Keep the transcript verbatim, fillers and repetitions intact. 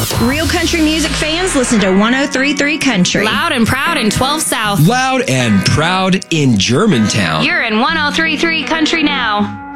Real country music fans listen to one oh three point three Country. Loud and proud in twelve South. Loud and proud in Germantown. You're in one oh three point three Country now.